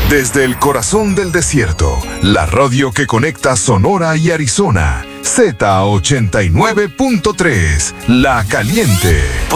Desde el corazón del desierto, la radio que conecta Sonora y Arizona, Z89.3, La Caliente.